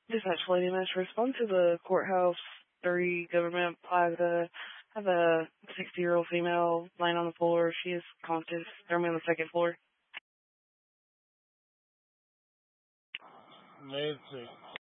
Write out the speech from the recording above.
Dispatch Lady Miss, respond to the Courthouse 3 Government Plaza. Have a 60-year-old female laying on the floor. She is conscious. They're on the second floor. Nancy.